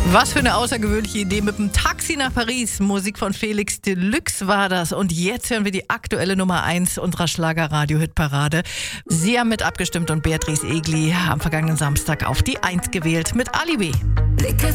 Was für eine außergewöhnliche Idee mit dem Taxi nach Paris. Musik von Felix Deluxe war das. Und jetzt hören wir die aktuelle Nummer 1 unserer Schlager-Radio-Hitparade. Sie haben mit abgestimmt und Beatrice Egli am vergangenen Samstag auf die 1 gewählt mit Alibi.